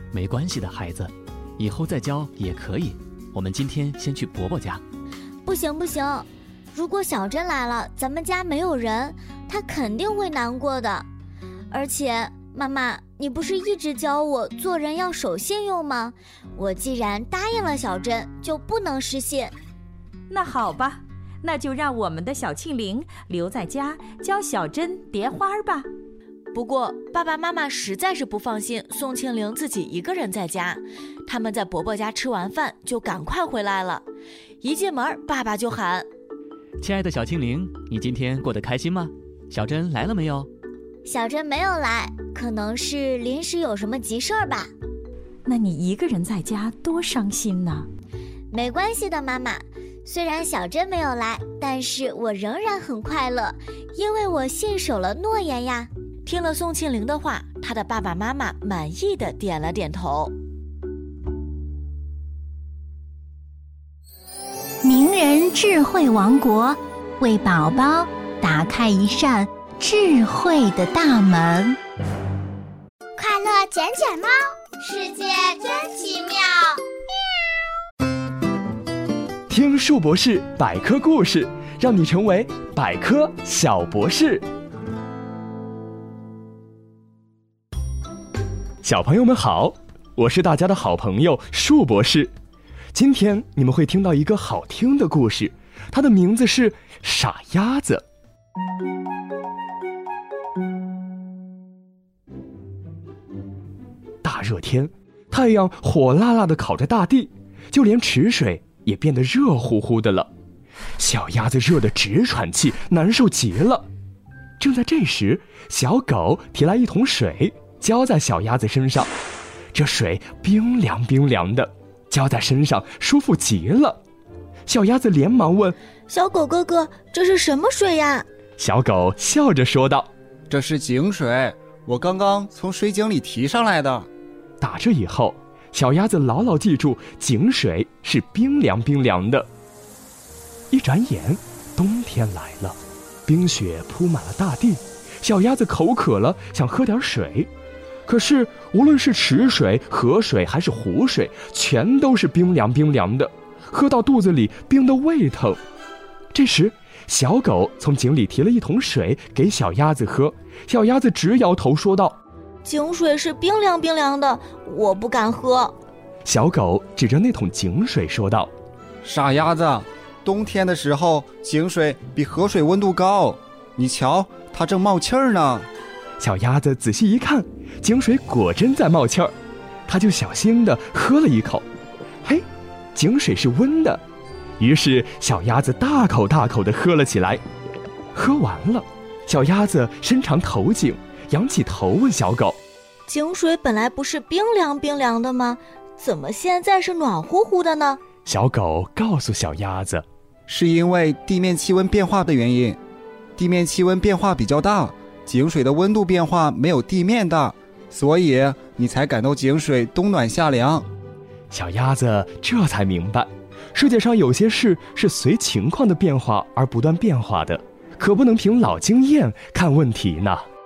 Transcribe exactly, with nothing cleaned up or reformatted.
没关系的，孩子，以后再教也可以。我们今天先去伯伯家。 不行不行，如果小珍来了，咱们家没有人，她肯定会难过的。而且妈妈，你不是一直教我做人要守信用吗？我既然答应了小珍，就不能失信。 那好吧，那就让我们的小庆龄留在家教小珍叠花吧。 不过爸爸妈妈实在是不放心宋庆龄自己一个人在家，他们在伯伯家吃完饭就赶快回来了。一进门，爸爸就喊： 亲爱的小庆龄，你今天过得开心吗？小珍来了没有？ 小珍没有来，可能是临时有什么急事儿吧。 那你一个人在家多伤心呢。 没关系的，妈妈，虽然小珍没有来，但是我仍然很快乐，因为我信守了诺言呀。听了宋庆龄的话，他的爸爸妈妈满意的点了点头。 名人智慧王国，为宝宝打开一扇智慧的大门。 快乐捡捡猫，世界真奇妙。 听树博士百科故事，让你成为百科小博士。小朋友们好，我是大家的好朋友树博士。今天你们会听到一个好听的故事，它的名字是傻鸭子。大热天，太阳火辣辣地烤着大地，就连池水也变得热乎乎的了。小鸭子热得直喘气，难受极了。正在这时，小狗提来一桶水，浇在小鸭子身上。这水冰凉冰凉的，浇在身上舒服极了。小鸭子连忙问： 小狗哥哥，这是什么水呀？ 小狗笑着说道： 这是井水，我刚刚从水井里提上来的。 打这以后，小鸭子牢牢记住，井水是冰凉冰凉的。一转眼，冬天来了，冰雪铺满了大地。小鸭子口渴了，想喝点水，可是无论是池水、河水还是湖水，全都是冰凉冰凉的，喝到肚子里冰得胃疼。这时，小狗从井里提了一桶水给小鸭子喝，小鸭子直摇头说道： 井水是冰凉冰凉的，我不敢喝。 小狗指着那桶井水说道： 傻鸭子，冬天的时候井水比河水温度高，你瞧它正冒气儿呢。 小鸭子仔细一看，井水果真在冒气儿，它就小心地喝了一口，嘿，井水是温的。于是小鸭子大口大口地喝了起来。喝完了，小鸭子伸长头颈，仰起头问小狗： 井水本来不是冰凉冰凉的吗？怎么现在是暖乎乎的呢？ 小狗告诉小鸭子： 是因为地面气温变化的原因，地面气温变化比较大，井水的温度变化没有地面大，所以你才感到井水冬暖夏凉。 小鸭子这才明白，世界上有些事是随情况的变化而不断变化的，可不能凭老经验看问题呢。